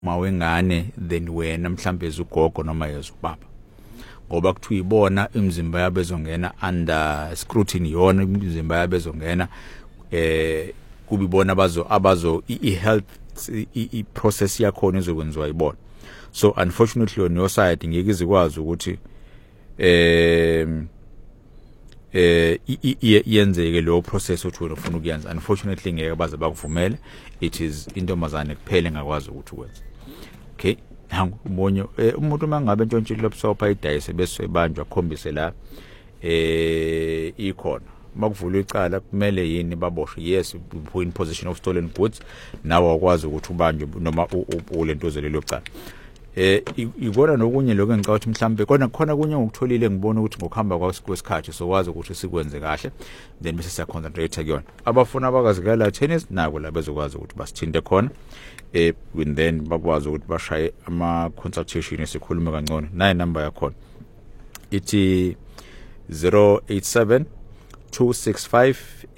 mawengane than wena mhlambe ezugogo noma yezubaba, ngoba kuthiwa ibona imizimba yabo ezongena under scrutiny, yona imizimba yabo ezongena kubibona abazo i-health i-process yakhona ezokwenziwa ibona. So unfortunately on your side ngeke izikwazi ukuthi yenzeke lo process othi wena ufuna ukuyenza. Unfortunately ngeke baze bakuvumele, it is intombazane kuphela engakwazi ukuthi ukwenza. Okay, nangu umonyo umuntu mangabe ntshontshile lobusopha idayise bese ebanjwa khombise la ikhona makuvula icala kumele yini baboshwe. Yes, in position of stolen goods, nawe wakwazi ukuthi ubanjwe noma ulentozele lo cala. Ikona nokunye lokho engicela ukuthi mhlambe khona kunye ngokutholile ngibona ukuthi ngokuhamba kwesikhathi so wazi ukuthi sikwenze kahle, then bese siya concentrate kuyona. Abafuna abakazikala tennis nako la bezokwazi ukuthi basithinte khona when then bakwazi ukuthi bashaye ama consultation esikhulume kangcono. Nayi number yakho ithi 087 265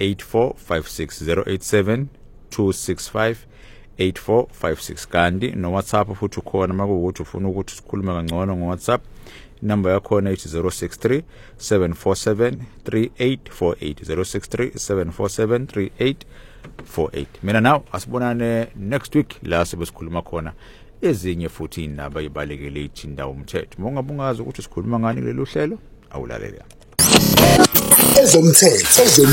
8456 087 265 8456 kandi no WhatsApp futhi ukhona makuwukuthi ufuna ukuthi sikhulume kangcono ngo WhatsApp. Number yakho ithi 063 747 3848 063 747 3848. Mina now asibonane next week la sikhuluma khona ezinye futhi indaba ibalekele ithi ndawo umthetho. Mongabungazi ukuthi sikhuluma ngani kulelo hlelo awulalela. Ezomthetho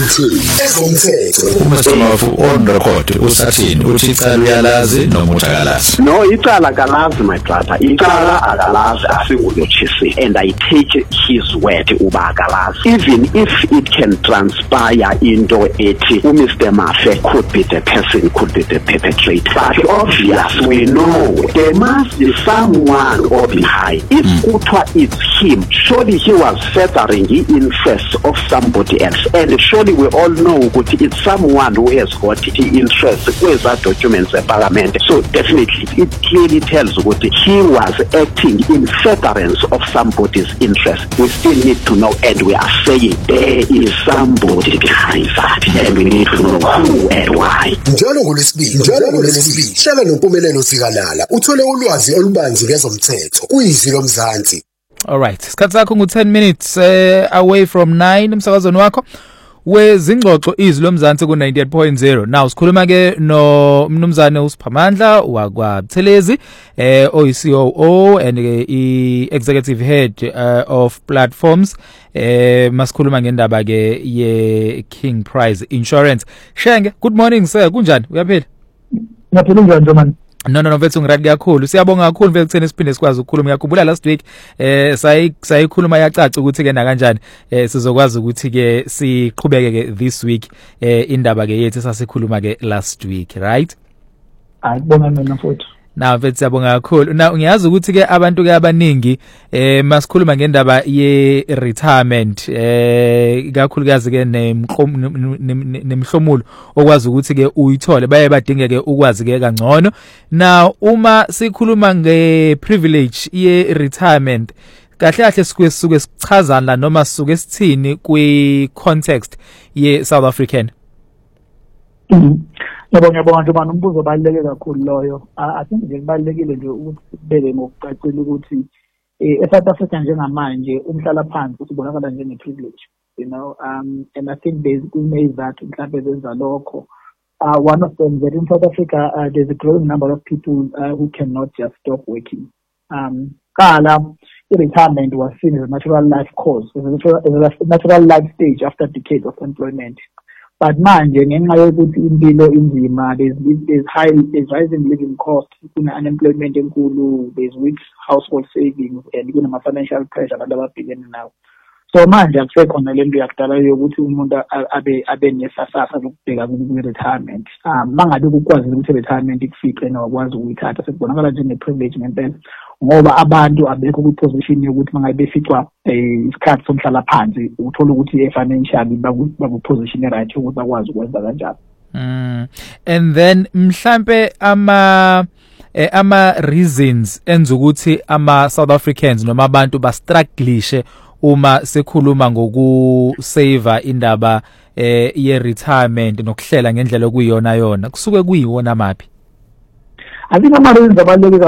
uMasomafu on record usathini uthi icala uyalazi noma uthakalazi? No, icala kalazi my brother, icala akalazi asingulotshisi, and I take his word uba akalazi. Even if it can transpire into ethi Mr. Mafe could be the person, could be the perpetrator, but obviously we know there must be someone or behind. If kutwa it's him, surely he was furthering the interests of somebody else, and surely we all know that it's someone who has got the interest with that documents in parliament. So definitely it clearly tells that he was acting in furtherance of somebody's interest. We still need to know, and we are saying there is somebody behind that, and we need to know who and why. Njalo ngolesibili hlala noMpumelelo Sikalala uthole ulwazi olubanzi ngezomthetho kuyizilo Mzansi. All right, isikhathi sakho ngu10 minutes away from 9 emsakazweni wakho wezingxoxo izwi lomzansi ku 98.0. Now sikhuluma ke no mnumzane uSiphamandla wakwaButhelezi OCOO and executive head of platforms masikhuluma ngendaba ke ye King Prize Insurance. Shenge, good morning sir, kunjani? Uyaphila? Ngiyaphila njani man? No mfethu ngiradi kakhulu. Siyabonga kakhulu mfethu kuthena siphinde sikwazi ukukhuluma. Ngiyakhumbula last week sayikhuluma yacaca ukuthi ke na kanjani sizokwazi ukuthi ke siqhubeke ke this week indaba ke yethu sasikhuluma ke last week, right? Ayibonga mina mfethu. Na mfethu siyabonga kakhulu. Na ngiyazi ukuthi ke abantu ke abaningi masikhuluma ngendaba ye retirement kakhulukazi ke nemhlomulo okwazi ukuthi ke uyithole baye badinge ke ukwazi ke kangcono. Now uma sikhuluma nge privilege ye retirement kahle kahle suke sichazana noma suke sithini kwi context ye South African. Ngiyabonga nje manje umbuzo obaluleke kakhulu loyo. I think nje kubalulekile nje ukuthi sibeke ngokucacile ukuthi eSouth Africa njengamanje umhlala phansi usibonakala njenge privilege, you know, and I think basically that mhlawumbe benza lokho. One of them that in South Africa there's a growing number of people who cannot just stop working. Retirement was seen as a natural life course, as a natural life stage after decades of employment. But manje ngenxa yokuthi impilo inzima, there's rising living costs, kuna unemployment enkulu, there's weak household savings, and kuna financial pressure abantu ababhekene nawo. So manje akusekhona lento yakudala yokuthi umuntu abe nesasasa lokubheka ku-retirement. Mangabe ukwazi ukuthi retirement ikufice nokwazi ukuyithatha sekubonakala njenge privilege ngempela, ngoba abantu abekho ku position yokuthi mangabe beficwa isikhathi somhlala phansi uthola ukuthi financially baku position right ukuthi bakwazi ukwenza kanjalo. And then mhlambe ama reasons enza ukuthi ama South Africans noma abantu ba strugglishe uma sekhuluma ngokusave indaba ye retirement nokuhlela ngendlela okuyiyona yona kusuke kuyiwona maphi? I think ama-reasons abaluleke